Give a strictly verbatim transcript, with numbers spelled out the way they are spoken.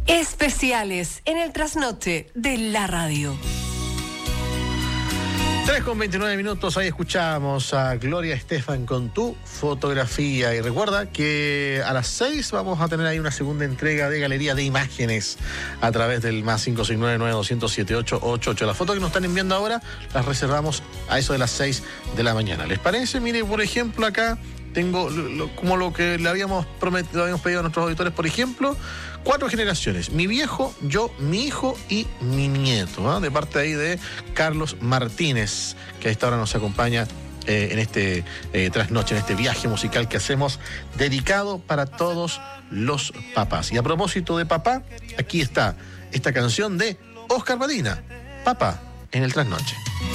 Especiales en el trasnoche de la radio. tres con veintinueve minutos, ahí escuchamos a Gloria Estefan con Tu Fotografía. Y recuerda que a las seis vamos a tener ahí una segunda entrega de Galería de Imágenes a través del más cinco seis nueve, nueve dos cero cero, siete ocho ocho ocho. Las fotos que nos están enviando ahora las reservamos a eso de las seis de la mañana. ¿Les parece? Mire, por ejemplo, acá tengo lo, como lo que le habíamos prometido, le habíamos pedido a nuestros auditores, por ejemplo, cuatro generaciones: mi viejo, yo, mi hijo y mi nieto, ¿eh? De parte ahí de Carlos Martínez, que a esta hora nos acompaña eh, en este eh, trasnoche, en este viaje musical que hacemos dedicado para todos los papás. Y a propósito de papá, aquí está esta canción de Oscar Badina, Papá en el trasnoche.